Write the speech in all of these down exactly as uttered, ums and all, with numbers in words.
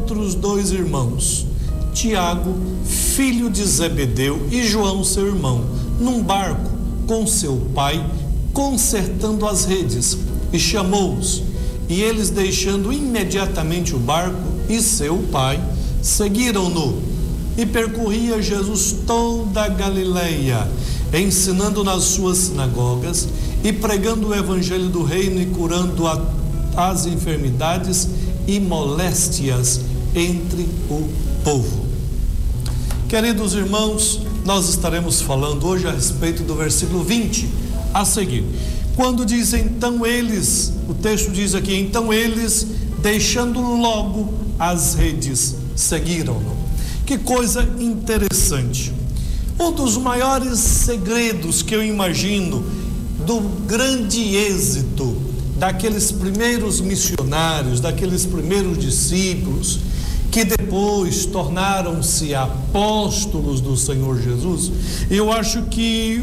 outros dois irmãos, Tiago, filho de Zebedeu, e João, seu irmão, num barco com seu pai, consertando as redes, e chamou-os. E eles, deixando imediatamente o barco e seu pai, seguiram-no. E percorria Jesus toda a Galileia, ensinando nas suas sinagogas e pregando o evangelho do reino e curando a, as enfermidades e moléstias entre o povo. Queridos irmãos, nós estaremos falando hoje a respeito do versículo vinte a seguir. Quando diz então eles, o texto diz aqui, então eles, deixando logo as redes, seguiram-no. Que coisa interessante. Um dos maiores segredos que eu imagino do grande êxito daqueles primeiros missionários, daqueles primeiros discípulos, que depois tornaram-se apóstolos do Senhor Jesus, eu acho que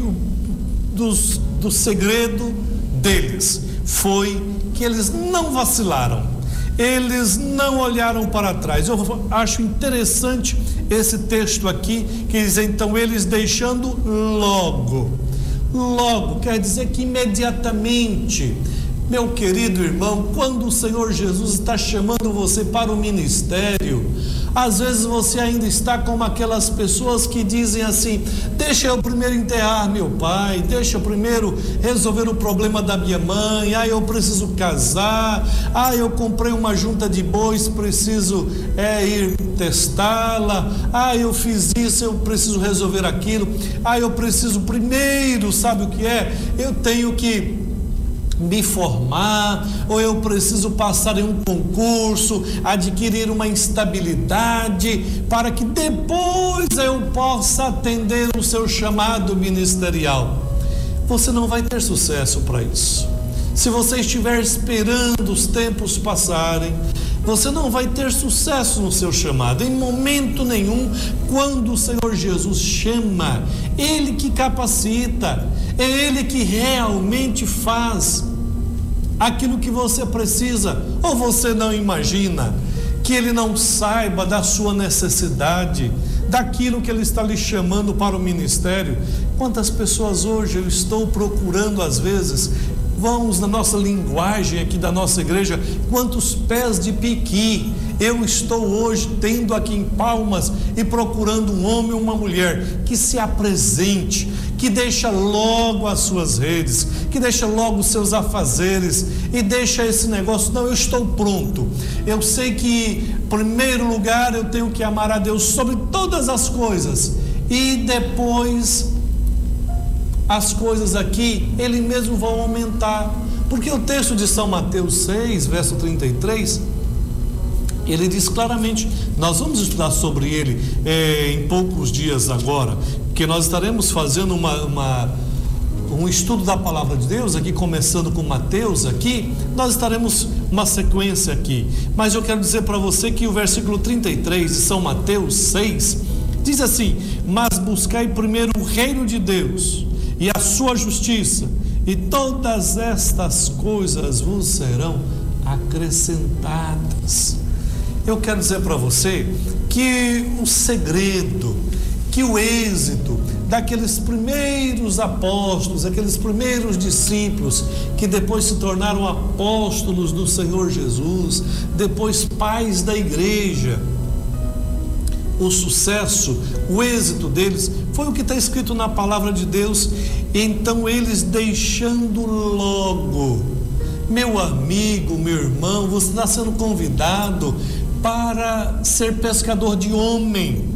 dos, do segredo deles foi que eles não vacilaram, eles não olharam para trás. Eu acho interessante esse texto aqui, que diz então eles deixando logo, logo, quer dizer que imediatamente. Meu querido irmão, quando o Senhor Jesus está chamando você para o ministério, às vezes você ainda está como aquelas pessoas que dizem assim: deixa eu primeiro enterrar meu pai, deixa eu primeiro resolver o problema da minha mãe, ah, eu preciso casar, ah, eu comprei uma junta de bois, preciso é, ir testá-la, ah, eu fiz isso, eu preciso resolver aquilo, ah, eu preciso primeiro, sabe o que é? Eu tenho que me formar, ou eu preciso passar em um concurso, adquirir uma estabilidade, para que depois eu possa atender o seu chamado ministerial. Você não vai ter sucesso para isso. Se você estiver esperando os tempos passarem, você não vai ter sucesso no seu chamado, em momento nenhum. Quando o Senhor Jesus chama, Ele que capacita, é Ele que realmente faz aquilo que você precisa. Ou você não imagina que Ele não saiba da sua necessidade, daquilo que Ele está lhe chamando para o ministério? Quantas pessoas hoje eu estou procurando, às vezes, vamos na nossa linguagem aqui da nossa igreja, quantos pés de piqui eu estou hoje tendo aqui em Palmas e procurando um homem ou uma mulher que se apresente, que deixa logo as suas redes, que deixa logo os seus afazeres e deixa esse negócio: não, eu estou pronto, eu sei que em primeiro lugar eu tenho que amar a Deus sobre todas as coisas, e depois as coisas aqui Ele mesmo vão aumentar. Porque o texto de São Mateus seis, verso trinta e três, ele diz claramente, nós vamos estudar sobre ele é, em poucos dias agora, que nós estaremos fazendo uma, uma, um estudo da palavra de Deus aqui, começando com Mateus aqui, nós estaremos uma sequência aqui, mas eu quero dizer para você que o versículo trinta e três de São Mateus seis, diz assim: mas buscai primeiro o reino de Deus e a sua justiça, e todas estas coisas vos serão acrescentadas. Eu quero dizer para você que o segredo, que o êxito daqueles primeiros apóstolos, aqueles primeiros discípulos que depois se tornaram apóstolos do Senhor Jesus, depois pais da igreja, o sucesso, o êxito deles foi o que está escrito na palavra de Deus. Então eles, deixando logo, meu amigo, meu irmão, você está sendo convidado para ser pescador de homem.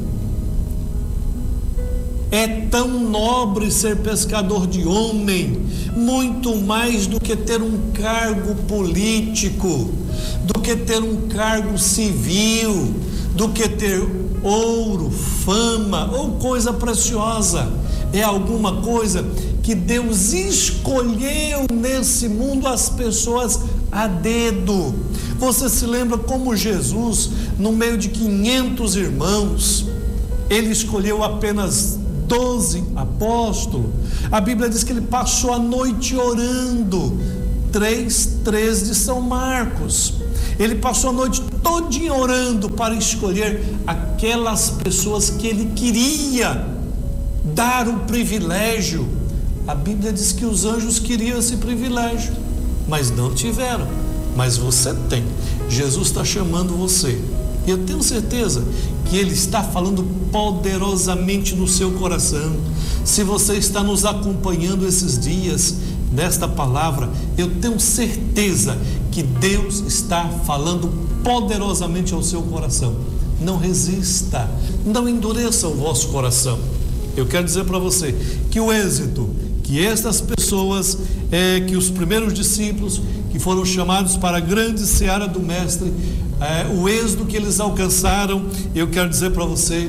É tão nobre ser pescador de homem, muito mais do que ter um cargo político, do que ter um cargo civil, do que ter ouro, fama ou coisa preciosa. É alguma coisa que Deus escolheu nesse mundo as pessoas a dedo. Você se lembra como Jesus, no meio de quinhentos irmãos, Ele escolheu apenas doze apóstolos? A Bíblia diz que Ele passou a noite orando. três, três de São Marcos. Ele passou a noite todinha orando para escolher aquelas pessoas que ele queria dar o privilégio. A Bíblia diz que os anjos queriam esse privilégio, mas não tiveram. Mas você tem. Jesus está chamando você. E eu tenho certeza que Ele está falando poderosamente no seu coração. Se você está nos acompanhando esses dias nesta palavra, eu tenho certeza que Deus está falando poderosamente ao seu coração. Não resista, não endureça o vosso coração. Eu quero dizer para você que o êxito que estas pessoas, é, que os primeiros discípulos que foram chamados para a grande seara do Mestre, é, o êxito que eles alcançaram, eu quero dizer para você,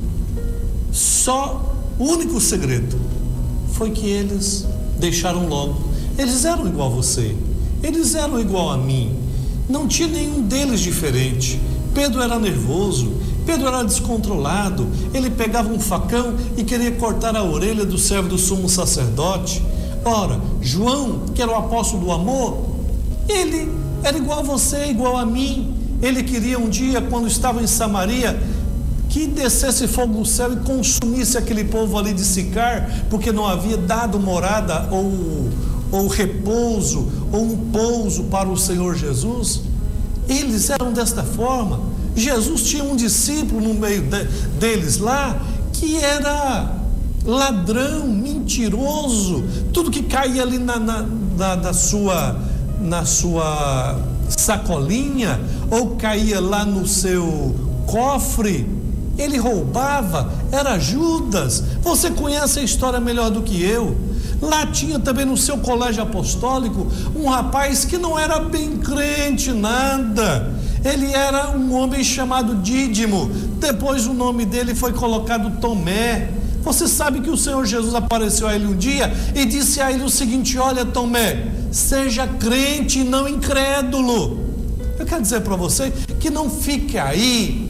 só o único segredo foi que eles deixaram logo. Eles eram igual a você, eles eram igual a mim, não tinha nenhum deles diferente. Pedro era nervoso, Pedro era descontrolado, ele pegava um facão e queria cortar a orelha do servo do sumo sacerdote. Ora, João, que era o apóstolo do amor, ele era igual a você, igual a mim. Ele queria um dia, quando estava em Samaria, que descesse fogo do céu e consumisse aquele povo ali de Sicar, porque não havia dado morada ou, ou repouso ou um pouso para o Senhor Jesus. Eles eram desta forma. Jesus tinha um discípulo no meio de, deles lá, que era ladrão, mentiroso, tudo que caía ali na, na, na, na, sua, na sua sacolinha, ou caía lá no seu cofre, ele roubava, era Judas. Você conhece a história melhor do que eu. Lá tinha também no seu colégio apostólico um rapaz que não era bem crente, nada. Ele era um homem chamado Dídimo. Depois o nome dele foi colocado Tomé. Você sabe que o Senhor Jesus apareceu a ele um dia e disse a ele o seguinte: olha, Tomé, seja crente e não incrédulo. Eu quero dizer para você que não fique aí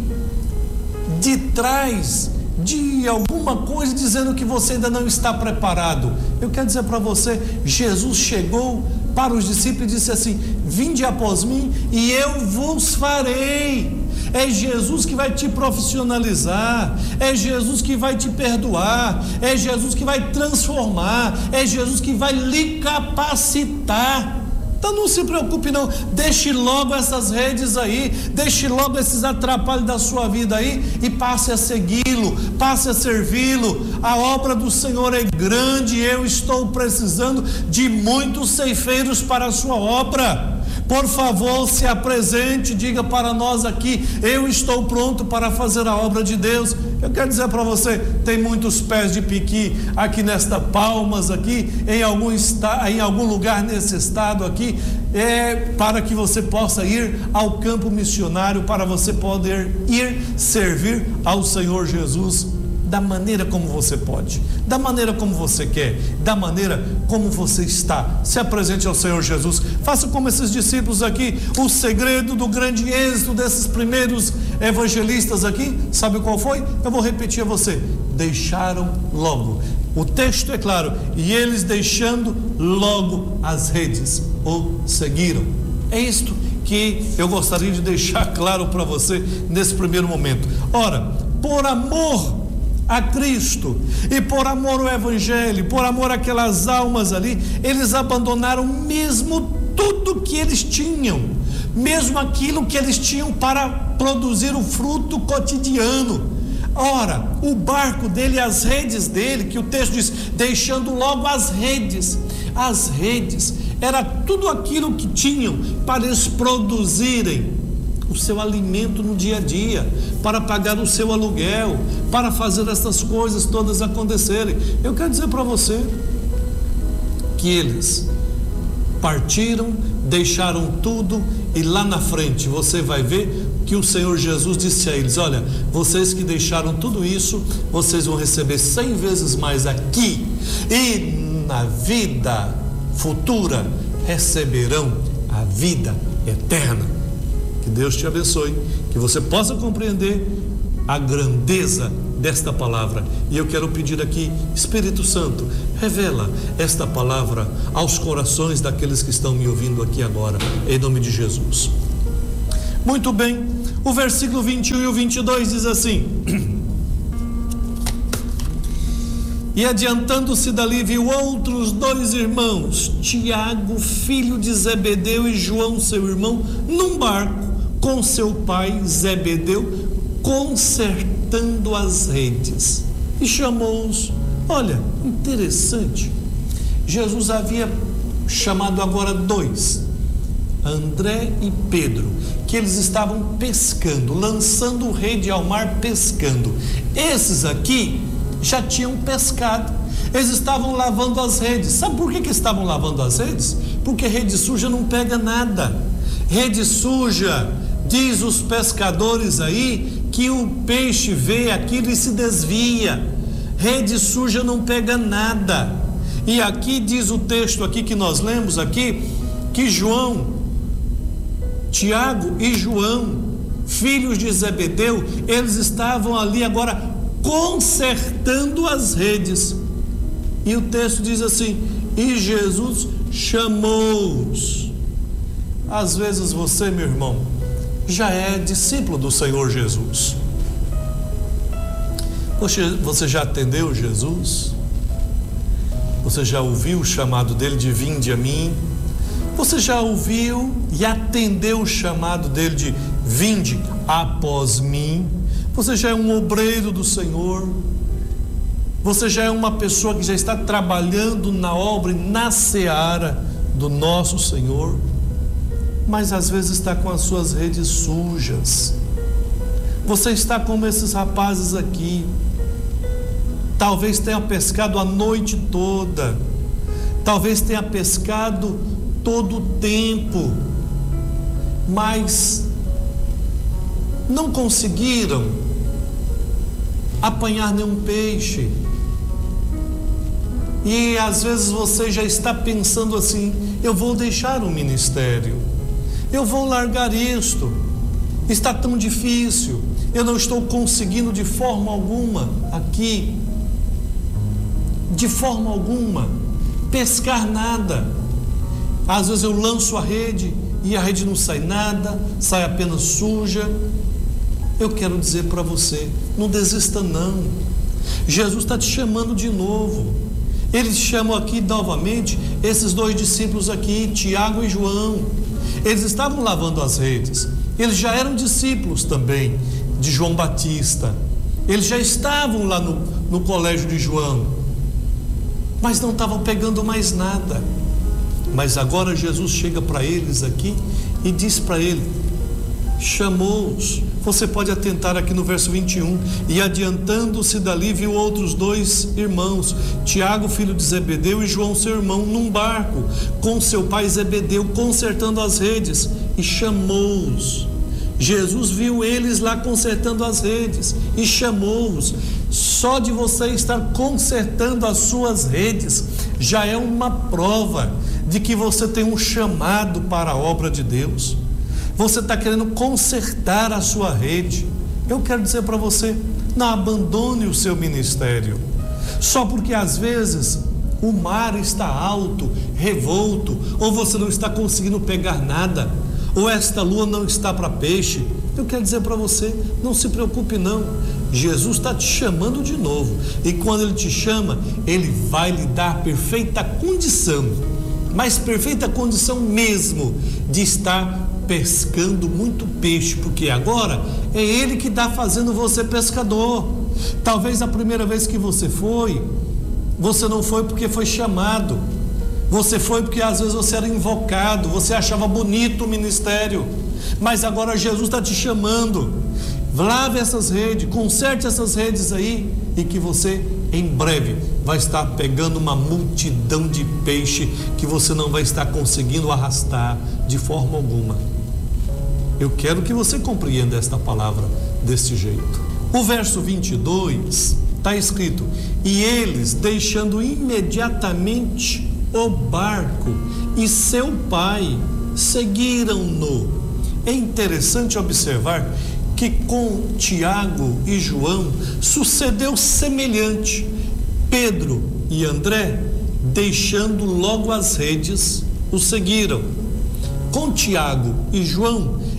de trás de alguma coisa dizendo que você ainda não está preparado. Eu quero dizer para você, Jesus chegou para os discípulos e disse assim: vinde após mim e eu vos farei. É Jesus que vai te profissionalizar, é Jesus que vai te perdoar, é Jesus que vai transformar, é Jesus que vai lhe capacitar. Então não se preocupe não, deixe logo essas redes aí, deixe logo esses atrapalhos da sua vida aí e passe a segui-lo, passe a servi-lo. A obra do Senhor é grande, eu estou precisando de muitos ceifeiros para a sua obra. Por favor, se apresente, diga para nós aqui: eu estou pronto para fazer a obra de Deus. Eu quero dizer para você, tem muitos pés de piqui aqui nesta Palmas aqui, em algum, esta, em algum lugar nesse estado aqui, é, para que você possa ir ao campo missionário, para você poder ir servir ao Senhor Jesus da maneira como você pode, da maneira como você quer, da maneira como você está. Se apresente ao Senhor Jesus, faça como esses discípulos aqui. O segredo do grande êxito desses primeiros evangelistas aqui, sabe qual foi? Eu vou repetir a você: deixaram logo. O texto é claro: e eles, deixando logo as redes, o seguiram. É isto que eu gostaria de deixar claro para você nesse primeiro momento. Ora, por amor a Cristo e por amor ao Evangelho, por amor àquelas almas ali, eles abandonaram mesmo tudo que eles tinham, mesmo aquilo que eles tinham para produzir o fruto cotidiano. Ora, o barco dele, as redes dele, que o texto diz, deixando logo as redes, as redes, era tudo aquilo que tinham para eles produzirem o seu alimento no dia a dia, para pagar o seu aluguel, para fazer essas coisas todas acontecerem. Eu quero dizer para você que eles partiram, deixaram tudo, e lá na frente você vai ver que o Senhor Jesus disse a eles: olha, vocês que deixaram tudo isso, vocês vão receber cem vezes mais aqui, e na vida futura receberão a vida eterna. Que Deus te abençoe, que você possa compreender a grandeza desta palavra. E eu quero pedir aqui: Espírito Santo, revela esta palavra aos corações daqueles que estão me ouvindo aqui agora, em nome de Jesus. Muito bem, o versículo vinte e um e o vinte e dois diz assim: e adiantando-se dali, viu outros dois irmãos, Tiago, filho de Zebedeu, e João, seu irmão, num barco com seu pai Zebedeu, consertando as redes, e chamou-os. Olha, interessante, Jesus havia chamado agora dois, André e Pedro, que eles estavam pescando, lançando rede ao mar, pescando. Esses aqui já tinham pescado, eles estavam lavando as redes. Sabe por que que estavam lavando as redes? Porque rede suja não pega nada. Rede suja, diz os pescadores aí, que o peixe vê aquilo e se desvia. Rede suja não pega nada. E aqui diz o texto aqui que nós lemos aqui, que João, Tiago e João, filhos de Zebedeu, eles estavam ali agora consertando as redes. E o texto diz assim: e Jesus chamou-os. Às vezes você, meu irmão, já é discípulo do Senhor Jesus. Você, você já atendeu Jesus? Você já ouviu o chamado dele de vinde a mim? Você já ouviu e atendeu o chamado dele de vinde após mim? Você já é um obreiro do Senhor? Você já é uma pessoa que já está trabalhando na obra e na seara do nosso Senhor? Mas às vezes está com as suas redes sujas. Você está como esses rapazes aqui. Talvez tenha pescado a noite toda. Talvez tenha pescado todo o tempo. Mas não conseguiram apanhar nenhum peixe. E às vezes você já está pensando assim: eu vou deixar o ministério, eu vou largar isto, está tão difícil, eu não estou conseguindo de forma alguma aqui, de forma alguma, pescar nada. Às vezes eu lanço a rede e a rede não sai nada, sai apenas suja. Eu quero dizer para você, não desista não. Jesus está te chamando de novo. Eles chamam aqui novamente esses dois discípulos aqui, Tiago e João. Eles estavam lavando as redes. Eles já eram discípulos também de João Batista. Eles já estavam lá no, no colégio de João, mas não estavam pegando mais nada. Mas agora Jesus chega para eles aqui e diz para ele, chamou-os. Você pode atentar aqui no verso vinte e um: e adiantando-se dali, viu outros dois irmãos, Tiago, filho de Zebedeu, e João, seu irmão, num barco com seu pai Zebedeu, consertando as redes, e chamou-os. Jesus viu eles lá consertando as redes e chamou-os. Só de você estar consertando as suas redes já é uma prova de que você tem um chamado para a obra de Deus. Você está querendo consertar a sua rede. Eu quero dizer para você, não abandone o seu ministério só porque às vezes o mar está alto, revolto, ou você não está conseguindo pegar nada, ou esta lua não está para peixe. Eu quero dizer para você, não se preocupe não. Jesus está te chamando de novo, e quando Ele te chama, Ele vai lhe dar perfeita condição, mas perfeita condição mesmo, de estar pescando muito peixe, porque agora é Ele que está fazendo você pescador. Talvez a primeira vez que você foi, você não foi porque foi chamado, você foi porque às vezes você era invocado, você achava bonito o ministério, mas agora Jesus está te chamando. Lave essas redes, conserte essas redes aí, e que você em breve vai estar pegando uma multidão de peixe que você não vai estar conseguindo arrastar de forma alguma. Eu quero que você compreenda esta palavra deste jeito. O verso vinte e dois está escrito: e eles, deixando imediatamente o barco e seu pai, seguiram-no. É interessante observar que com Tiago e João sucedeu semelhante. Pedro e André, deixando logo as redes, o seguiram. Com Tiago e João,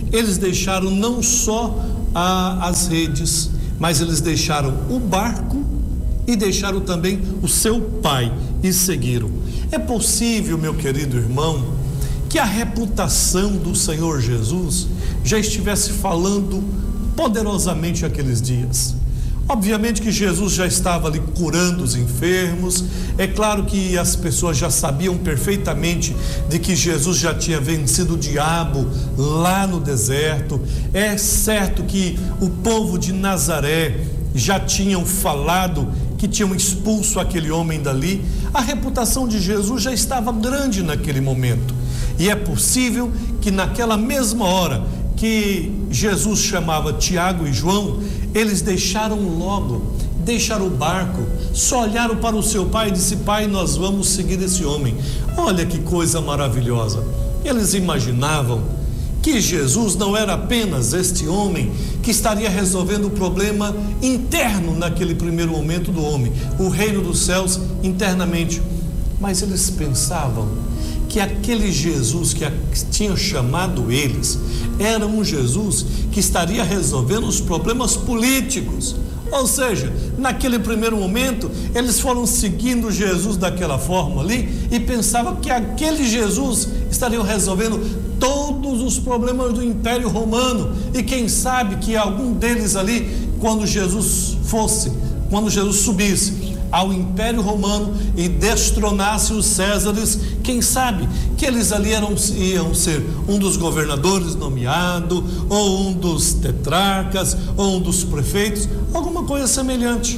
eles deixaram não só a, as redes, mas eles deixaram o barco e deixaram também o seu pai e seguiram. É possível, meu querido irmão, que a reputação do Senhor Jesus já estivesse falando poderosamente aqueles dias. Obviamente que Jesus já estava ali curando os enfermos. É claro que as pessoas já sabiam perfeitamente de que Jesus já tinha vencido o diabo lá no deserto. É certo que o povo de Nazaré já tinham falado que tinham expulso aquele homem dali. A reputação de Jesus já estava grande naquele momento. E é possível que naquela mesma hora que Jesus chamava Tiago e João, eles deixaram logo, deixaram o barco, só olharam para o seu pai e disse: pai, nós vamos seguir esse homem. Olha que coisa maravilhosa. Eles imaginavam que Jesus não era apenas este homem que estaria resolvendo o problema interno naquele primeiro momento do homem, o reino dos céus internamente, mas eles pensavam que aquele Jesus que tinha chamado eles era um Jesus que estaria resolvendo os problemas políticos. Ou seja, naquele primeiro momento, eles foram seguindo Jesus daquela forma ali e pensavam que aquele Jesus estaria resolvendo todos os problemas do Império Romano. E quem sabe que algum deles ali, quando Jesus fosse, quando Jesus subisse ao Império Romano e destronasse os Césares, quem sabe que eles ali eram, iam ser um dos governadores nomeado, ou um dos tetrarcas, ou um dos prefeitos, alguma coisa semelhante.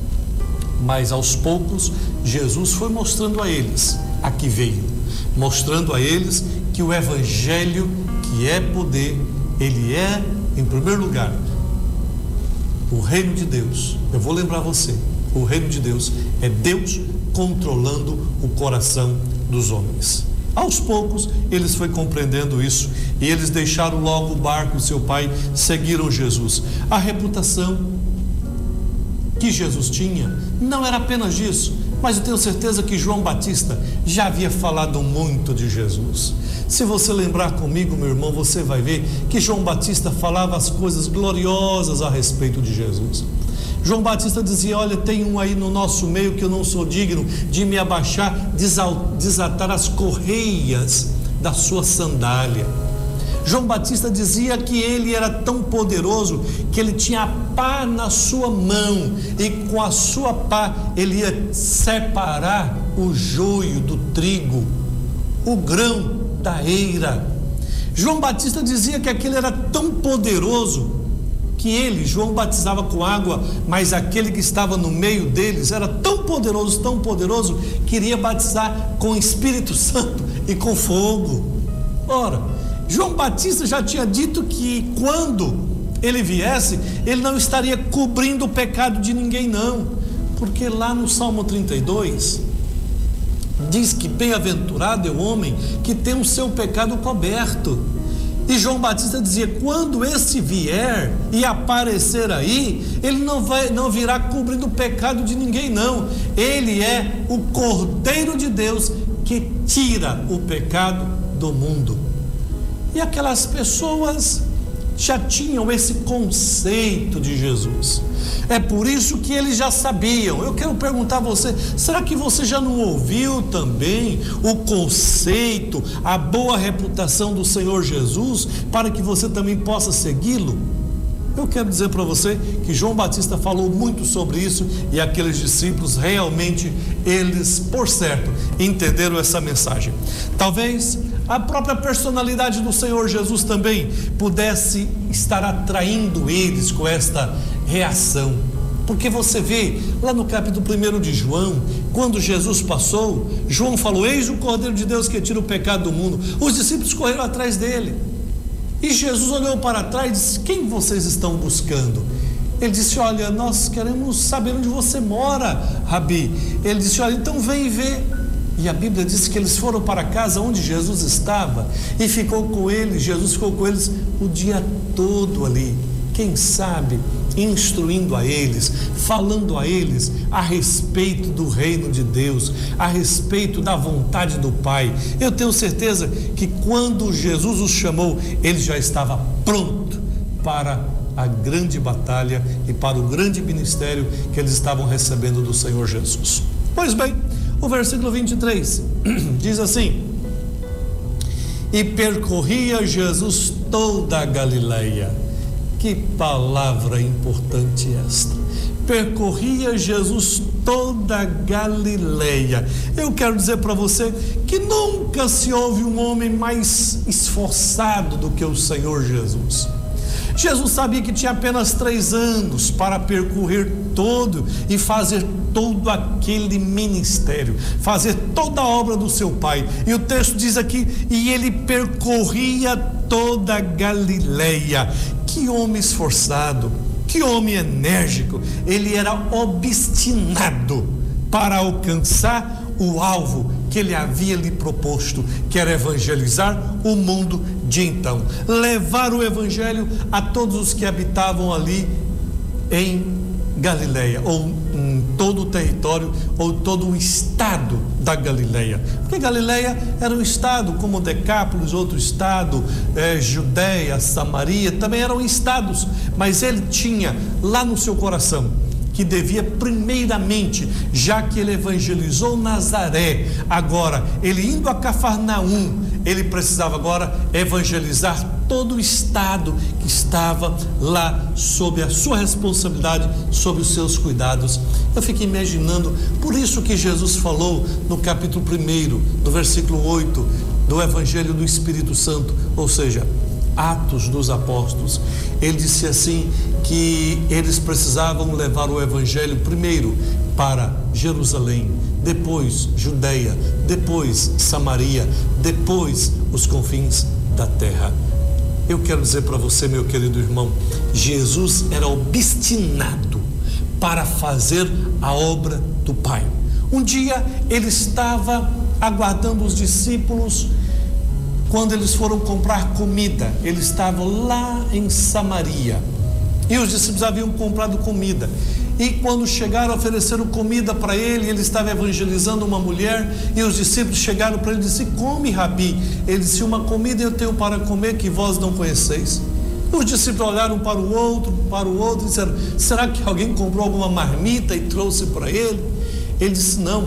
Mas aos poucos Jesus foi mostrando a eles a que veio, mostrando a eles que o Evangelho, que é poder, ele é, em primeiro lugar, o reino de Deus. Eu vou lembrar você, o reino de Deus é Deus controlando o coração dos homens. Aos poucos eles foram compreendendo isso e eles deixaram logo o barco, seu pai, seguiram Jesus. A reputação que Jesus tinha não era apenas isso, mas eu tenho certeza que João Batista já havia falado muito de Jesus. Se você lembrar comigo, meu irmão, você vai ver que João Batista falava as coisas gloriosas a respeito de Jesus. João Batista dizia: olha, tem um aí no nosso meio que eu não sou digno de me abaixar, desatar as correias da sua sandália. João Batista dizia que ele era tão poderoso que ele tinha a pá na sua mão e com a sua pá ele ia separar o joio do trigo, o grão da eira. João Batista dizia que aquele era tão poderoso que ele, João, batizava com água, mas aquele que estava no meio deles era tão poderoso, tão poderoso, que iria batizar com Espírito Santo e com fogo. Ora, João Batista já tinha dito que quando ele viesse, ele não estaria cobrindo o pecado de ninguém, não, porque lá no Salmo trinta e dois diz que bem-aventurado é o homem que tem o seu pecado coberto. E João Batista dizia: quando esse vier e aparecer aí, ele não vai, não virá cobrindo o pecado de ninguém, não. Ele é o Cordeiro de Deus que tira o pecado do mundo. E aquelas pessoas já tinham esse conceito de Jesus. É por isso que eles já sabiam. Eu quero perguntar a você: será que você já não ouviu também o conceito, a boa reputação do Senhor Jesus, para que você também possa segui-lo? Eu quero dizer para você que João Batista falou muito sobre isso e aqueles discípulos realmente, eles, por certo, entenderam essa mensagem. Talvez a própria personalidade do Senhor Jesus também pudesse estar atraindo eles com esta reação. Porque você vê lá no capítulo primeiro de João, quando Jesus passou, João falou: eis o Cordeiro de Deus que tira o pecado do mundo. Os discípulos correram atrás dele. E Jesus olhou para trás e disse: quem vocês estão buscando? Ele disse: olha, nós queremos saber onde você mora, Rabi. Ele disse: olha, então vem ver. E a Bíblia diz que eles foram para a casa onde Jesus estava e ficou com eles, Jesus ficou com eles o dia todo ali. quem sabe instruindo a eles, falando a eles a respeito do reino de Deus, a respeito da vontade do Pai. Eu tenho certeza que quando Jesus os chamou, ele já estava pronto para a grande batalha e para o grande ministério que eles estavam recebendo do Senhor Jesus. Pois bem, o versículo vinte e três diz assim: e percorria Jesus toda a Galileia. Que palavra importante esta. Percorria Jesus toda a Galileia. Eu quero dizer para você que nunca se houve um homem mais esforçado do que o Senhor Jesus. Jesus sabia que tinha apenas três anos para percorrer todo e fazer todo aquele ministério, fazer toda a obra do seu Pai. E o texto diz aqui: e ele percorria toda a Galileia. Que homem esforçado, que homem enérgico. Ele era obstinado para alcançar o alvo que ele havia lhe proposto, que era evangelizar o mundo de então, levar o evangelho a todos os que habitavam ali em Galileia, ou em todo o território, ou todo o estado da Galileia, porque Galileia era um estado, como Decápolis, outro estado, é, Judéia, Samaria, também eram estados, mas ele tinha lá no seu coração que devia primeiramente, já que ele evangelizou Nazaré, agora ele indo a Cafarnaum, ele precisava agora evangelizar todo o estado que estava lá sob a sua responsabilidade, sob os seus cuidados. Eu fico imaginando, por isso que Jesus falou no capítulo primeiro, no versículo oito, do Evangelho do Espírito Santo, ou seja, Atos dos Apóstolos. Ele disse assim, que eles precisavam levar o Evangelho primeiro para Jerusalém, depois Judeia, depois Samaria, depois os confins da terra. Eu quero dizer para você, meu querido irmão, Jesus era obstinado para fazer a obra do Pai. Um dia ele estava aguardando os discípulos quando eles foram comprar comida. Ele estava lá em Samaria e os discípulos haviam comprado comida. E quando chegaram, ofereceram comida para ele, ele estava evangelizando uma mulher, e os discípulos chegaram para ele e disseram: come, Rabi. Ele disse: uma comida eu tenho para comer que vós não conheceis. Os discípulos olharam para o outro, para o outro e disseram: será que alguém comprou alguma marmita e trouxe para ele? Ele disse: não,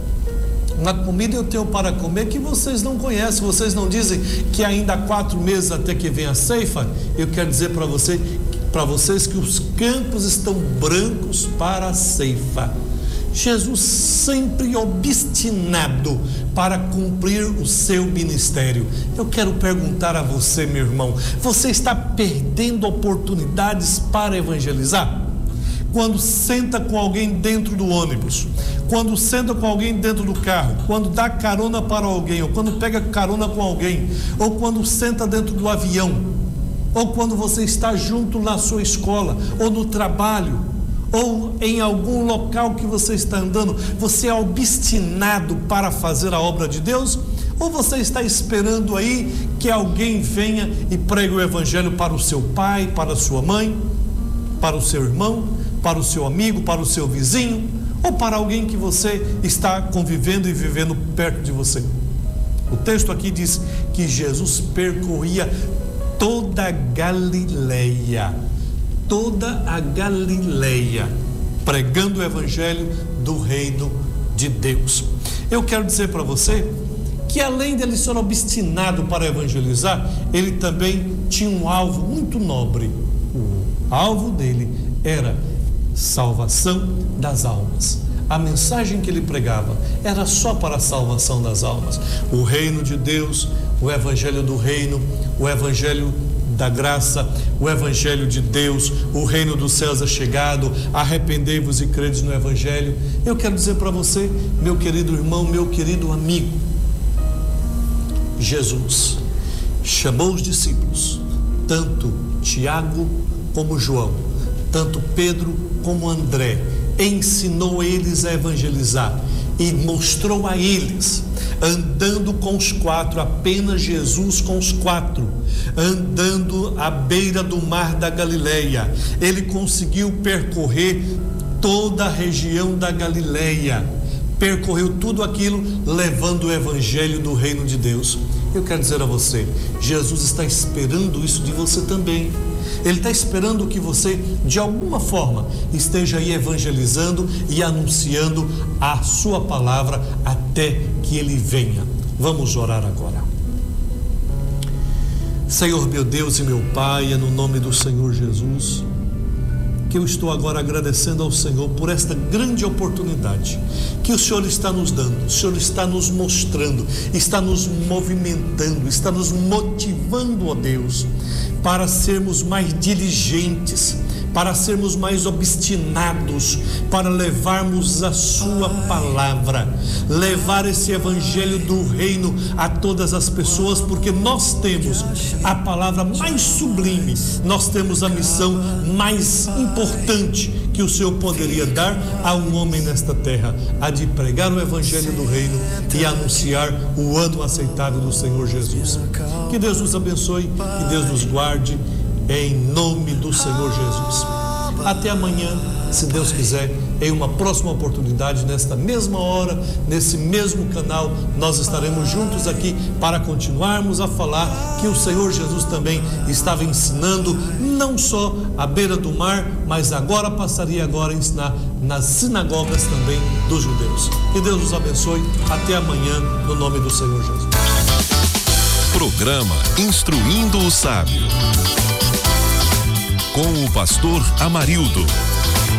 uma comida eu tenho para comer que vocês não conhecem. Vocês não dizem que ainda há quatro meses até que venha a ceifa? Eu quero dizer para você para vocês que os campos estão brancos para a ceifa. Jesus sempre obstinado para cumprir o seu ministério. Eu quero perguntar a você, meu irmão, você está perdendo oportunidades para evangelizar? Quando senta com alguém dentro do ônibus, quando senta com alguém dentro do carro, quando dá carona para alguém, ou quando pega carona com alguém, ou quando senta dentro do avião, ou quando você está junto na sua escola, ou no trabalho, ou em algum local que você está andando, você é obstinado para fazer a obra de Deus? Ou você está esperando aí que alguém venha e pregue o evangelho para o seu pai, para a sua mãe, para o seu irmão, para o seu amigo, para o seu vizinho, ou para alguém que você está convivendo e vivendo perto de você? O texto aqui diz que Jesus percorria toda a Galileia, toda a Galileia, pregando o evangelho do reino de Deus. Eu quero dizer para você que além dele ser obstinado para evangelizar, ele também tinha um alvo muito nobre. O alvo dele era salvação das almas. A mensagem que ele pregava era só para a salvação das almas. O reino de Deus, o evangelho do reino, o evangelho da graça, o evangelho de Deus, o reino dos céus é chegado, arrependei-vos e credes no evangelho. Eu quero dizer para você, meu querido irmão, meu querido amigo, Jesus chamou os discípulos, tanto Tiago como João, tanto Pedro como André, ensinou eles a evangelizar e mostrou a eles, andando com os quatro, apenas Jesus com os quatro, andando à beira do mar da Galileia. Ele conseguiu percorrer toda a região da Galileia, percorreu tudo aquilo, levando o evangelho do reino de Deus. Eu quero dizer a você, Jesus está esperando isso de você também. Ele está esperando que você, de alguma forma, esteja aí evangelizando e anunciando a sua palavra até que Ele venha. Vamos orar agora. Senhor meu Deus e meu Pai, é no nome do Senhor Jesus que eu estou agora agradecendo ao Senhor por esta grande oportunidade que o Senhor está nos dando. O Senhor está nos mostrando, está nos movimentando, está nos motivando, ó Deus, para sermos mais diligentes, para sermos mais obstinados, para levarmos a sua palavra, levar esse evangelho do reino a todas as pessoas, porque nós temos a palavra mais sublime, nós temos a missão mais importante que o Senhor poderia dar a um homem nesta terra, a de pregar o evangelho do reino e anunciar o ano aceitável do Senhor Jesus. Que Deus nos abençoe, que Deus nos guarde, em nome do Senhor Jesus. Até amanhã, se Deus quiser, em uma próxima oportunidade, nesta mesma hora, nesse mesmo canal, nós estaremos juntos aqui para continuarmos a falar que o Senhor Jesus também estava ensinando, não só à beira do mar, mas agora passaria agora a ensinar nas sinagogas também dos judeus. Que Deus nos abençoe. Até amanhã, no nome do Senhor Jesus. Programa Instruindo o Sábio, com o pastor Amarildo.